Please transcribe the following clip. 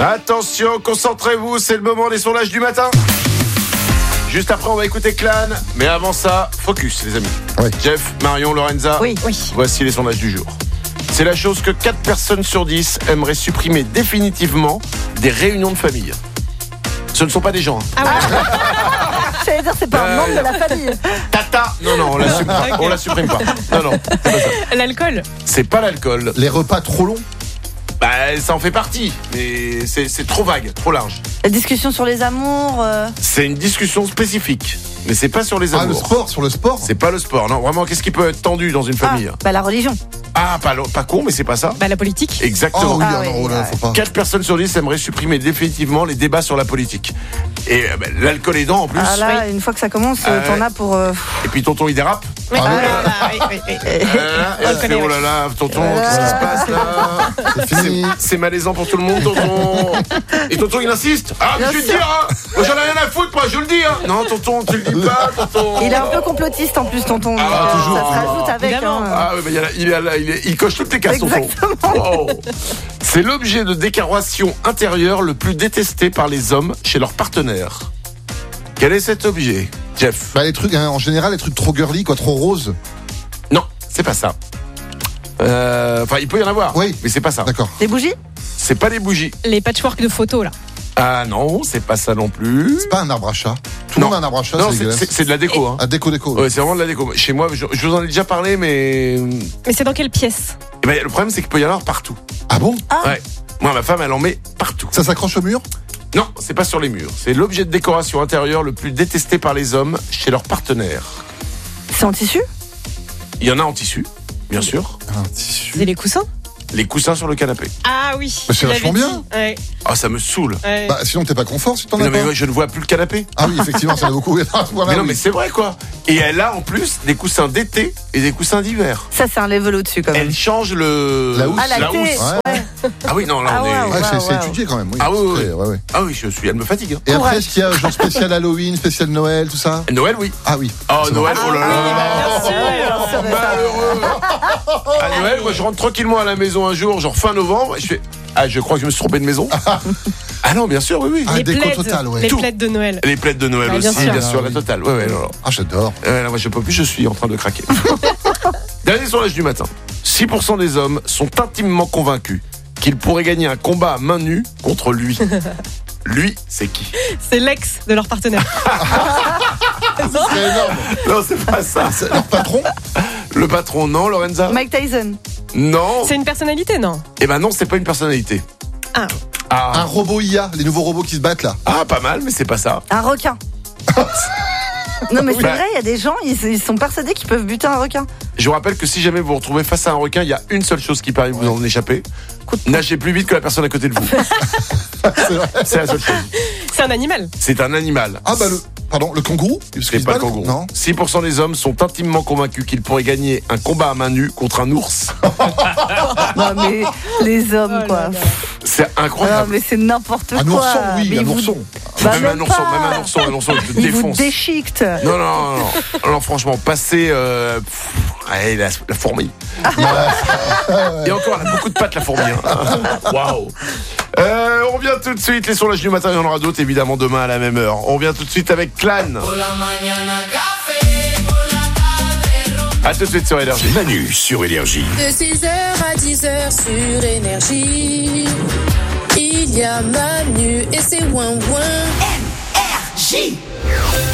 Attention, concentrez-vous, c'est le moment des sondages du matin. Juste après, on va écouter Clan. Mais avant ça, focus, les amis. Oui. Jeff, Marion, Lorenza. Oui. Voici les sondages du jour. C'est la chose que 4 personnes sur 10 aimeraient supprimer définitivement des réunions de famille. Ce ne sont pas des gens. Ah ouais. J'allais dire, c'est pas un membre de la famille. Tata. Non, on la supprime pas. On la supprime pas. Non, c'est pas ça. L'alcool. C'est pas l'alcool. Les repas trop longs. Ça en fait partie, mais c'est trop vague, trop large. La discussion sur les amours. C'est une discussion spécifique, mais c'est pas sur les amours. Ah, le sport, sur le sport. C'est pas le sport, non. Vraiment, qu'est-ce qui peut être tendu dans une famille? La religion. Pas con, mais c'est pas ça. La politique. Exactement. Oh oui, Ah, non, oui, là, faut pas. 4 personnes sur 10 aimeraient supprimer définitivement les débats sur la politique. Et l'alcool aidant en plus. Ah là, une fois que ça commence, t'en as pour. Et puis tonton il dérape. Oui. Ah oui. Et elle fait, oh là là, tonton, qu'est-ce qui se passe là? C'est fini. C'est malaisant pour tout le monde, tonton. Et tonton il insiste. Ah, mais je vais te dire, hein. Moi j'en ai rien à foutre, moi je le dis, hein. Non, tonton, tu le dis pas, tonton. Il est un peu complotiste en plus, tonton. Toujours. Ça se rajoute avec. Évidemment. Ah oui, mais il coche toutes les cases, tonton. Exactement. Wow. C'est l'objet de décoration intérieure le plus détesté par les hommes chez leur partenaire. Quel est cet objet, Jeff? Les trucs, en général, les trucs trop girly, quoi, trop rose. Non, c'est pas ça. Il peut y en avoir, Oui. mais c'est pas ça. D'accord. Des bougies. C'est pas des bougies. Les patchwork de photos, là. Ah non, c'est pas ça non plus. C'est pas un arbre à chat. Tout le Non. monde a un arbre à chat, Non, c'est dégueulasse. c'est de la déco. Hein. Ah, déco. Ouais, c'est vraiment de la déco. Chez moi, je vous en ai déjà parlé, mais Mais c'est dans quelle pièce? le problème, c'est qu'il peut y en avoir partout. Ah bon? Ouais. Moi, ma femme, elle en met partout. Ça s'accroche au mur? Non, c'est pas sur les murs. C'est l'objet de décoration intérieure le plus détesté par les hommes chez leur partenaire. C'est en tissu. Il y en a en tissu, bien sûr. Un tissu. C'est les coussins? Les coussins sur le canapé. Ah oui. Mais c'est tu vachement l'avais bien. dit. Ouais. Ah, ça me saoule. Ouais. Sinon, t'es pas confort si t'en Mais as non, mais pas. ouais, je ne vois plus le canapé. Ah oui, effectivement, ça en a beaucoup. Voilà, Mais non, oui. mais c'est vrai, quoi. Et elle a en plus des coussins d'été et des coussins d'hiver. Ça, c'est un level au-dessus quand même. Elle change le... La housse. Ah, la thé. housse. Ouais. Ah oui, non, là, Ah on est... ouais, Ouais, c'est wow. étudié quand même. Oui. Ah oui, C'est oui. très- ouais. Ah oui, elle me fatigue. Hein. Et après, Courage. est-ce qu'il y a genre spécial Halloween, spécial Noël, tout ça? Noël, oui. Ah oui. Oh, C'est Noël, bon. oh là là. bien sûr. Malheureux. À Noël, moi, je rentre tranquillement à la maison un jour, genre fin novembre, et je fais... Ah, je crois que je me suis trompé de maison. Ah non, bien sûr, oui. Ah, Les déco plaids, totale, ouais. les Tout. plaids de Noël. Les plaids de Noël Ah, bien aussi, sûr. bien sûr, Ah, la oui. totale. Ouais, non. Ah, j'adore. Là, moi, je peux plus, je suis en train de craquer. Dernier sondage du matin. 6% des hommes sont intimement convaincus qu'ils pourraient gagner un combat à main nue contre lui. Lui, c'est qui? C'est l'ex de leur partenaire. C'est énorme. Non, c'est pas ça. C'est leur patron? Le patron, non, Lorenza? Mike Tyson. Non. C'est une personnalité, non? Eh ben non, c'est pas une personnalité. Ah. Un robot IA, les nouveaux robots qui se battent là. Ah, pas mal, mais c'est pas ça. Un requin. Non, mais c'est Bah. vrai, il y a des gens, ils sont persuadés qu'ils peuvent buter un requin. Je vous rappelle que si jamais vous vous retrouvez face à un requin, il y a une seule chose qui paraît vous en échapper. Nagez plus vite que la personne à côté de vous. C'est vrai. C'est la seule chose. C'est un animal. C'est un animal. Ah le kangourou? Parce C'est qu'ils se pas le battent kangourou. Non. 6% des hommes sont intimement convaincus qu'ils pourraient gagner un combat à main nue contre un ours. Non, mais les hommes, Oh quoi. là là. C'est Non, incroyable. mais c'est n'importe quoi. Un ourson, oui, Mais un ils vous- ourson. Bah, même même un ourson, pas. un ourson, il te Ils vous défonce. déchiquetent. Non, franchement, passer la fourmi. Et encore, elle a beaucoup de pattes, la fourmi. Hein. Waouh. On revient tout de suite. Les sondages du matin, il y en aura d'autres évidemment demain à la même heure. On revient tout de suite avec Clan. A tout de suite sur Énergie. Manu sur Énergie. De 6h à 10h sur Énergie. Il y a Manu et c'est ouin ouin. Énergie.